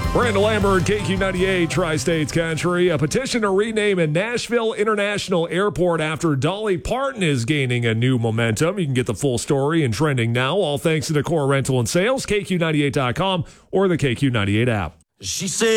Brandon Lambert, KQ98, Tri-States Country. A petition to rename a Nashville International Airport after Dolly Parton is gaining a new momentum. You can get the full story and trending now, all thanks to Decor Rental and Sales, KQ98.com, or the KQ98 app. She said.